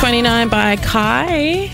29 by Kai.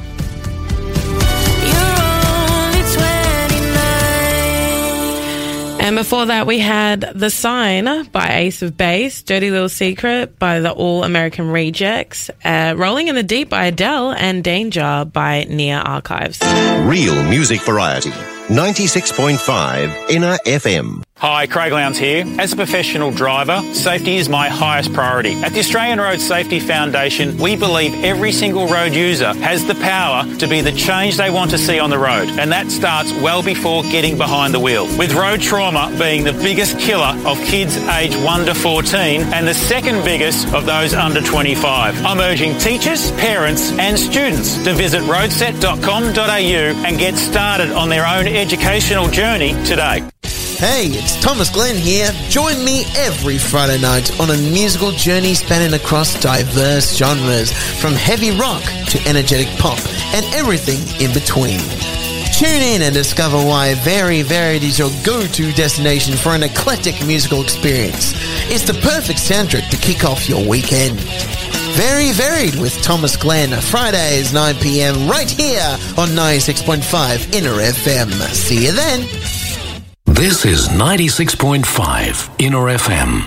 And before that, we had The Sign by Ace of Base, Dirty Little Secret by the All American Rejects, Rolling in the Deep by Adele, and Danger by Nia Archives. Real music variety. 96.5 Inner FM. Hi, Craig Lowndes here. As a professional driver, safety is my highest priority. At the Australian Road Safety Foundation, we believe every single road user has the power to be the change they want to see on the road, and that starts well before getting behind the wheel. With road trauma being the biggest killer of kids aged 1 to 14 and the second biggest of those under 25. I'm urging teachers, parents and students to visit roadset.com.au and get started on their own educational journey today. Hey, it's Thomas Glenn here. Join me every Friday night on a musical journey spanning across diverse genres, from heavy rock to energetic pop and everything in between. Tune in and discover why Very Varied is your go-to destination for an eclectic musical experience. It's the perfect soundtrack to kick off your weekend. Very Varied with Thomas Glenn, Fridays 9 p.m. right here on 96.5 Inner FM. See you then. This is 96.5 Inner FM.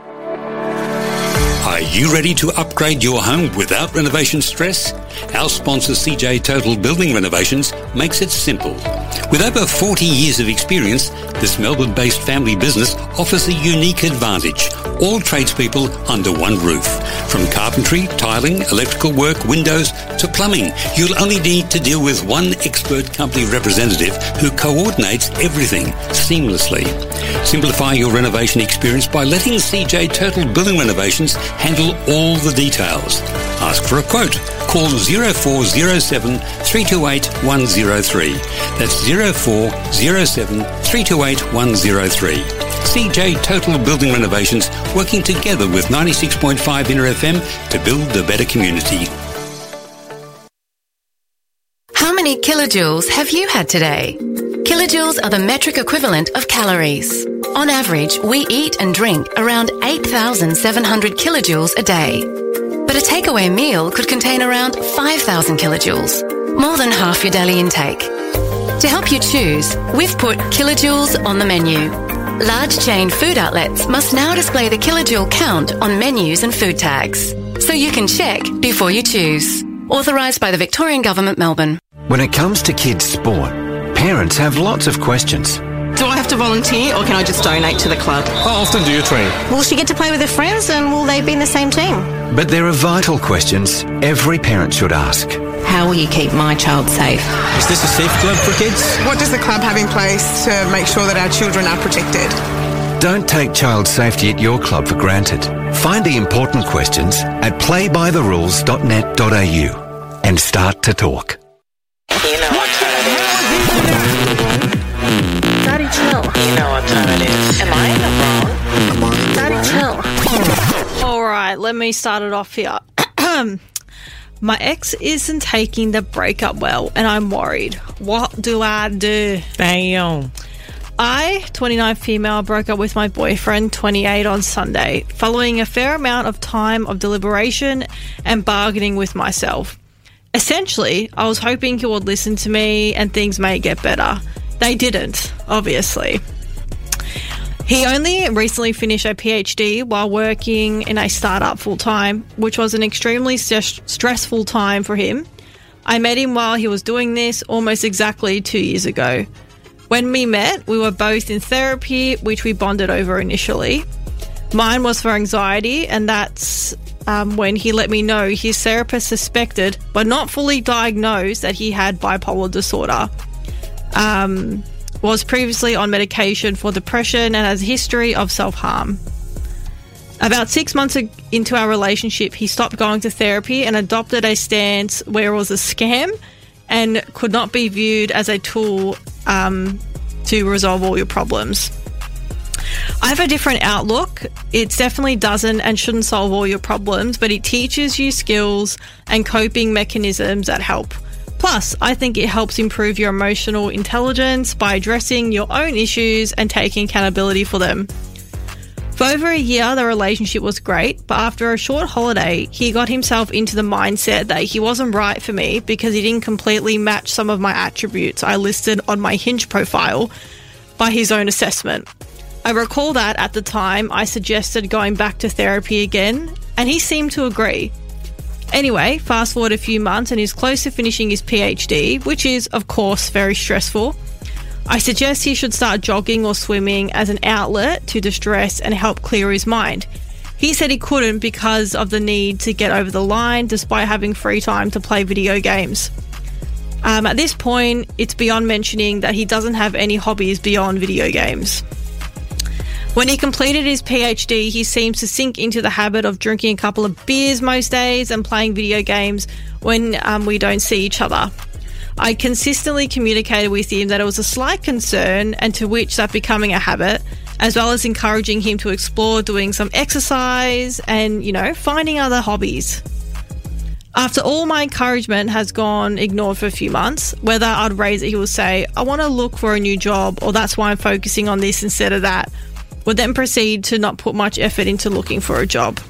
Are you ready to upgrade your home without renovation stress? Our sponsor CJ Total Building Renovations makes it simple. With over 40 years of experience, this Melbourne-based family business offers a unique advantage. All tradespeople under one roof. From carpentry, tiling, electrical work, windows to plumbing, you'll only need to deal with one expert company representative who coordinates everything seamlessly. Simplify your renovation experience by letting CJ Total Building Renovations handle all the details. Ask for a quote. Call 0407 328 103. That's 0407 328 103. CJ Total Building Renovations, working together with 96.5 Inner FM to build a better community. How many kilojoules have you had today? Kilojoules are the metric equivalent of calories. On average, we eat and drink around 8,700 kilojoules a day. But a takeaway meal could contain around 5,000 kilojoules, more than half your daily intake. To help you choose, we've put kilojoules on the menu. Large chain food outlets must now display the kilojoule count on menus and food tags, so you can check before you choose. Authorised by the Victorian Government, Melbourne. When it comes to kids' sport, parents have lots of questions. Do I have to volunteer or can I just donate to the club? How often do you train? Will she get to play with her friends and will they be in the same team? But there are vital questions every parent should ask. How will you keep my child safe? Is this a safe club for kids? What does the club have in place to make sure that our children are protected? Don't take child safety at your club for granted. Find the important questions at playbytherules.net.au and start to talk. You know what time it is. Daddy, chill. You know what time it is. Am I in the wrong? Daddy, chill. All right, let me start it off here. My ex isn't taking the breakup well, and I'm worried. What do I do? Damn. I, 29 female, broke up with my boyfriend, 28, on Sunday, following a fair amount of time of deliberation and bargaining with myself. Essentially, I was hoping he would listen to me and things may get better. They didn't, obviously. He only recently finished a PhD while working in a startup full-time, which was an extremely stressful time for him. I met him while he was doing this almost exactly 2 years ago. When we met, we were both in therapy, which we bonded over initially. Mine was for anxiety, and that's when he let me know his therapist suspected, but not fully diagnosed, that he had bipolar disorder. Was previously on medication for depression and has a history of self-harm. About 6 months into our relationship, he stopped going to therapy and adopted a stance where it was a scam and could not be viewed as a tool to resolve all your problems. I have a different outlook. It definitely doesn't and shouldn't solve all your problems, but it teaches you skills and coping mechanisms that help. Plus, I think it helps improve your emotional intelligence by addressing your own issues and taking accountability for them. For over a year, the relationship was great, but after a short holiday, he got himself into the mindset that he wasn't right for me because he didn't completely match some of my attributes I listed on my Hinge profile by his own assessment. I recall that at the time I suggested going back to therapy again, and he seemed to agree. Anyway, fast forward a few months and he's close to finishing his PhD, which is, of course, very stressful. I suggest he should start jogging or swimming as an outlet to distress and help clear his mind. He said he couldn't because of the need to get over the line despite having free time to play video games. At this point, it's beyond mentioning that he doesn't have any hobbies beyond video games. When he completed his PhD, he seems to sink into the habit of drinking a couple of beers most days and playing video games when we don't see each other. I consistently communicated with him that it was a slight concern and to which that becoming a habit, as well as encouraging him to explore doing some exercise and, finding other hobbies. After all my encouragement has gone ignored for a few months, whether I'd raise it, he will say, I want to look for a new job, or that's why I'm focusing on this instead of that. Would then proceed to not put much effort into looking for a job.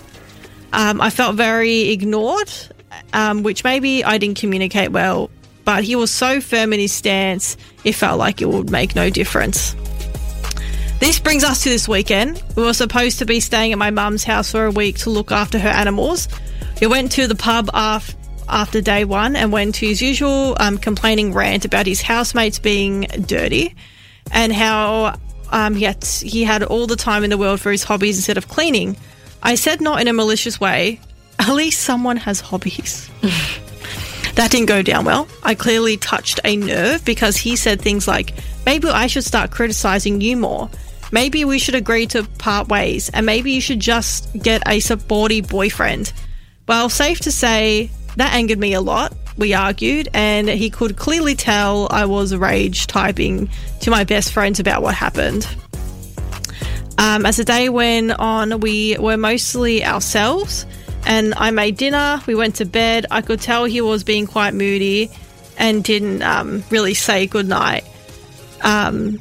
I felt very ignored, which maybe I didn't communicate well, but he was so firm in his stance, it felt like it would make no difference. This brings us to this weekend. We were supposed to be staying at my mum's house for a week to look after her animals. He went to the pub after day one and went to his usual complaining rant about his housemates being dirty and how he had all the time in the world for his hobbies instead of cleaning. I said, not in a malicious way, at least someone has hobbies. That didn't go down well. I clearly touched a nerve because he said things like, maybe I should start criticising you more. Maybe we should agree to part ways, and maybe you should just get a supportive boyfriend. Well, safe to say, that angered me a lot. We argued, and he could clearly tell I was rage typing to my best friends about what happened. As the day went on, we were mostly ourselves, and I made dinner, we went to bed. I could tell he was being quite moody and didn't really say goodnight. And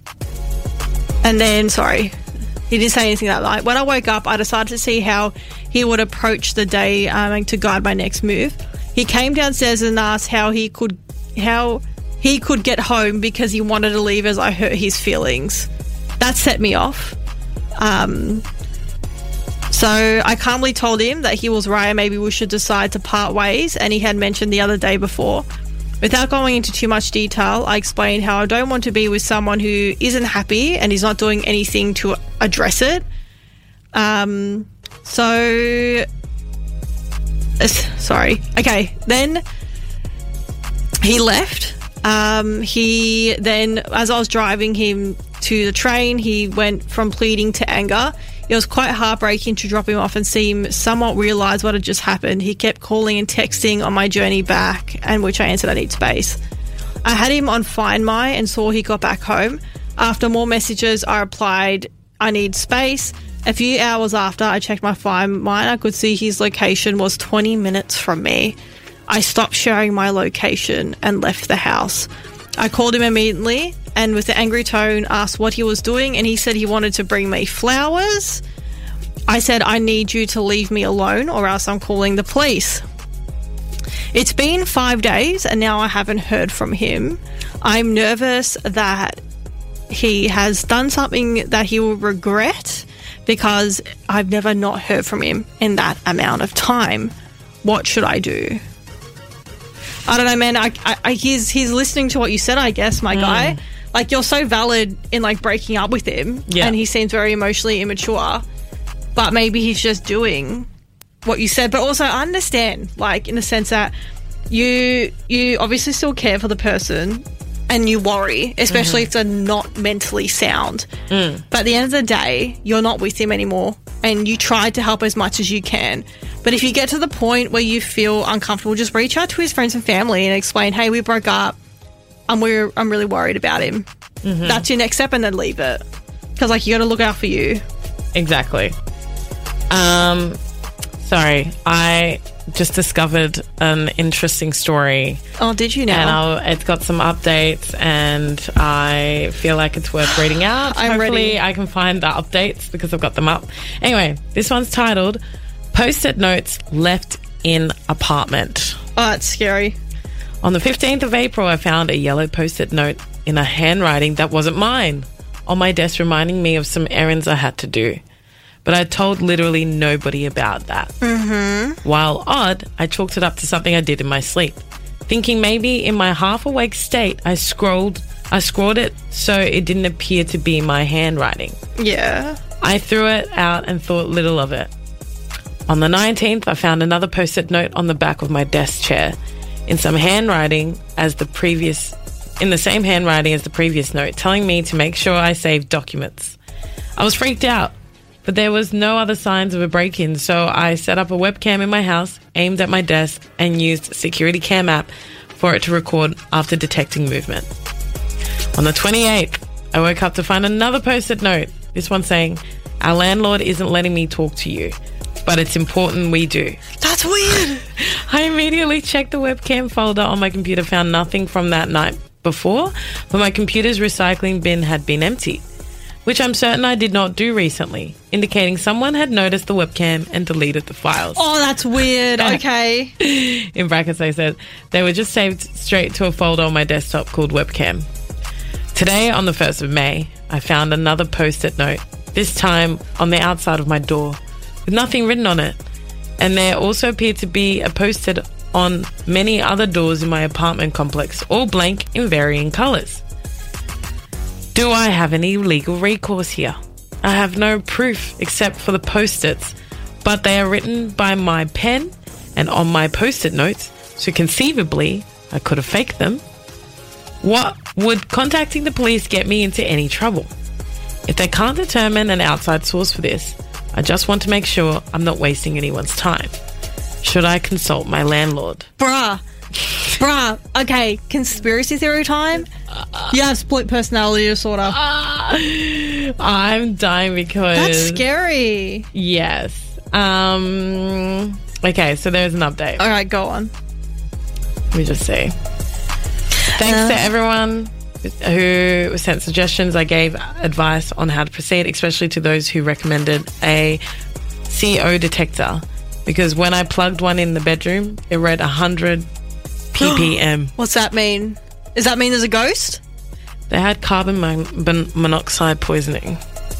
then, he didn't say anything that night. When I woke up, I decided to see how he would approach the day to guide my next move. He came downstairs and asked how he could get home because he wanted to leave as I hurt his feelings. That set me off. So I calmly told him that he was right and maybe we should decide to part ways, and he had mentioned the other day before. Without going into too much detail, I explained how I don't want to be with someone who isn't happy and is not doing anything to address it. Okay, then he left. He then, as I was driving him to the train, he went from pleading to anger. It was quite heartbreaking to drop him off and see him somewhat realise what had just happened. He kept calling and texting on my journey back, and which I answered I need space. I had him on Find My and saw he got back home. After more messages, I replied, I need space. A few hours after I checked my Find My, I could see his location was 20 minutes from me. I stopped sharing my location and left the house. I called him immediately and with an angry tone asked what he was doing, and he said he wanted to bring me flowers. I said, I need you to leave me alone or else I'm calling the police. It's been 5 days and now I haven't heard from him. I'm nervous that he has done something that he will regret because I've never not heard from him in that amount of time. What should I do? I don't know, man. He's listening to what you said, I guess, my guy. Like, you're so valid in, like, breaking up with him. Yeah. And he seems very emotionally immature. But maybe he's just doing what you said. But also, I understand, like, in the sense that you obviously still care for the person and you worry, especially if they're not mentally sound. But at the end of the day, you're not with him anymore and you tried to help as much as you can. But if you get to the point where you feel uncomfortable, just reach out to his friends and family and explain, hey, we broke up. I'm really worried about him. That's your next step, and then leave it. Because, like, you got to look out for you. Exactly. Sorry. I just discovered an interesting story. Oh, did you now? And it's got some updates, and I feel like it's worth reading out. I'm Hopefully ready. I can find the updates because I've got them up. Anyway, this one's titled Post-it Notes Left in Apartment. Oh, that's scary. On the 15th of April, I found a yellow Post-it note in a handwriting that wasn't mine on my desk, reminding me of some errands I had to do. But I told literally nobody about that. Mm-hmm. While odd, I chalked it up to something I did in my sleep, thinking maybe in my half-awake state I scrawled it so it didn't appear to be my handwriting. Yeah. I threw it out and thought little of it. On the 19th, I found another Post-it note on the back of my desk chair in the same handwriting as the previous note, telling me to make sure I saved documents. I was freaked out, but there was no other signs of a break-in, so I set up a webcam in my house, aimed at my desk, and used a security cam app for it to record after detecting movement. On the 28th, I woke up to find another Post-it note, this one saying, "Our landlord isn't letting me talk to you, but it's important we do." That's weird. I immediately checked the webcam folder on my computer, found nothing from that night before, but my computer's recycling bin had been emptied, which I'm certain I did not do recently, indicating someone had noticed the webcam and deleted the files. Oh, that's weird. Okay. In brackets, they said they were just saved straight to a folder on my desktop called webcam. Today, on the 1st of May, I found another Post-it note, this time on the outside of my door, with nothing written on it. And there also appeared to be a Post-it on many other doors in my apartment complex, all blank in varying colours. Do I have any legal recourse here? I have no proof except for the Post-its, but they are written by my pen and on my Post-it notes, so conceivably I could have faked them. What would contacting the police get me into any trouble? If they can't determine an outside source for this, I just want to make sure I'm not wasting anyone's time. Should I consult my landlord? Bruh. Okay, conspiracy theory time? You have split personality disorder. I'm dying because... That's scary. Yes. Okay, so there's an update. All right, go on. Let me just see. Thanks to everyone who sent suggestions. I gave advice on how to proceed, especially to those who recommended a CO detector, because when I plugged one in the bedroom, it read 100 ppm. What's that mean? Does that mean there's a ghost? They had carbon monoxide poisoning.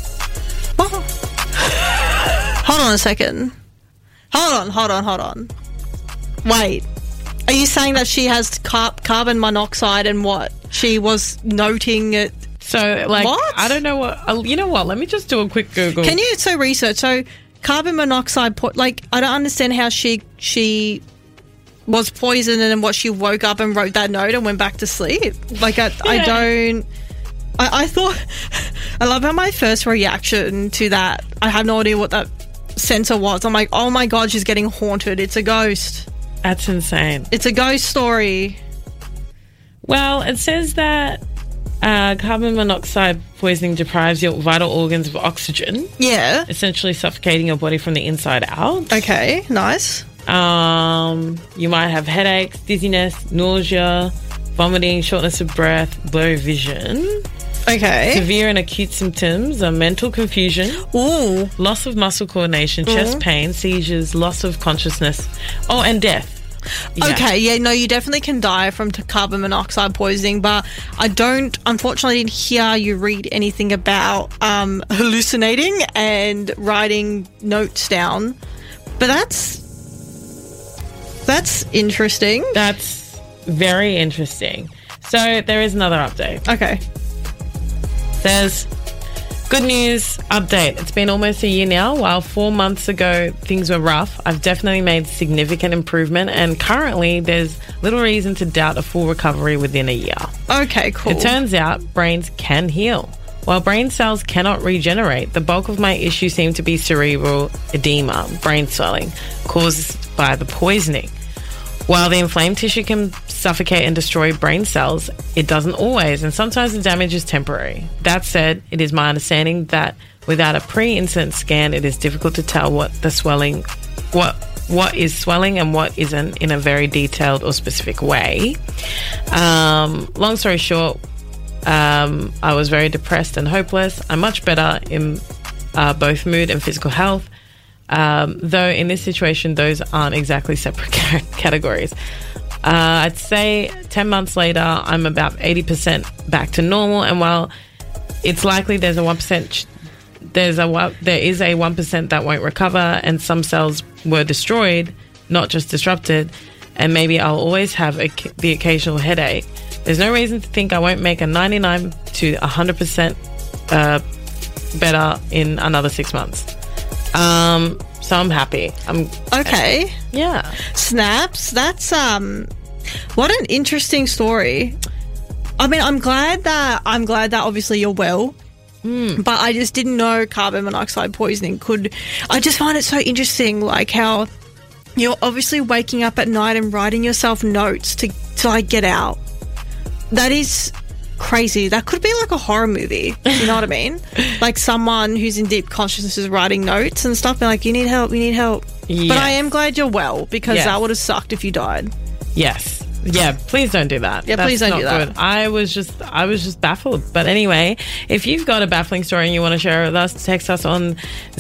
Hold on a second. Hold on. Wait. Are you saying that she has carbon monoxide and what? She was noting it. So, like, what? I don't know what. You know what? Let me just do a quick Google. Can you research? So, carbon monoxide, I don't understand how she was poisoned and then what she woke up and wrote that note and went back to sleep. Like, I don't. I thought. I love how my first reaction to that, I had no idea what that sensor was. I'm like, oh my God, she's getting haunted. It's a ghost. That's insane. It's a ghost story. Well, it says that carbon monoxide poisoning deprives your vital organs of oxygen. Yeah. Essentially suffocating your body from the inside out. Okay, nice. You might have headaches, dizziness, nausea, vomiting, shortness of breath, blurry vision. Okay. Severe and acute symptoms are mental confusion, loss of muscle coordination, chest pain, seizures, loss of consciousness, and death. Yeah. Okay, you definitely can die from carbon monoxide poisoning, but I unfortunately didn't hear you read anything about hallucinating and writing notes down. But that's interesting. That's very interesting. So there is another update. Okay. There's good news update. It's been almost a year now. While 4 months ago things were rough, I've definitely made significant improvement, and currently there's little reason to doubt a full recovery within a year. Okay, cool. It turns out brains can heal. While brain cells cannot regenerate, the bulk of my issues seem to be cerebral edema, brain swelling, caused by the poisoning. While the inflamed tissue can suffocate and destroy brain cells, it doesn't always, and sometimes the damage is temporary. That said, it is my understanding that without a pre-incident scan, it is difficult to tell what the swelling what is swelling and what isn't in a very detailed or specific way. Long story short, I was very depressed and hopeless. I'm much better in both mood and physical health. Though in this situation, those aren't exactly separate categories. I'd say 10 months later, I'm about 80% back to normal. And while it's likely there's a 1%, there is a 1% that won't recover, and some cells were destroyed, not just disrupted, and maybe I'll always have the occasional headache. There's no reason to think I won't make a 99 to 100% better in another 6 months. So I'm happy. Okay. Yeah. Snaps. That's what an interesting story. I mean, I'm glad that obviously you're well. But I just didn't know carbon monoxide poisoning could. I just find it so interesting, like how you're obviously waking up at night and writing yourself notes to like get out. That is crazy. That could be like a horror movie. You know what I mean? Like someone who's in deep consciousness is writing notes and stuff. And like, you need help. Yes. But I am glad you're well, because that would have sucked if you died. Yes. Yeah, please don't do that. Yeah, please don't do that. Good. I was just baffled. But anyway, if you've got a baffling story and you want to share it with us, text us on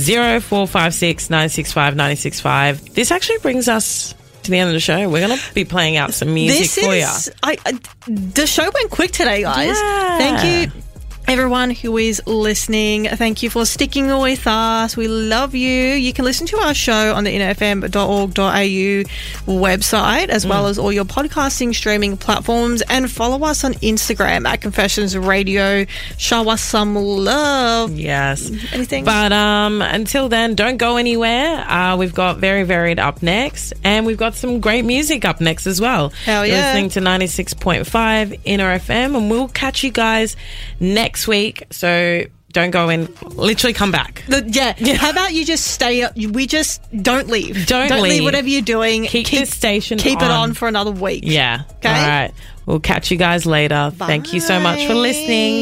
0456 965 965. This actually brings us to the end of the show. We're going to be playing out some music for you. The show went quick today, guys. Yeah. Thank you, everyone who is listening. Thank you for sticking with us. We love you. You can listen to our show on the innerfm.org.au website, as well as all your podcasting streaming platforms, and follow us on Instagram at Confessions Radio. Show us some love. Yes. Anything? But until then, don't go anywhere. We've got Very Varied up next, and we've got some great music up next as well. Hell yeah. You're listening to 96.5 Inner FM, and we'll catch you guys next week. So don't go in, literally come back. How about you just stay up? We just don't leave. Don't leave. Leave whatever you're doing. Keep this station Keep it on for another week. Yeah. Okay. All right. We'll catch you guys later. Bye. Thank you so much for listening.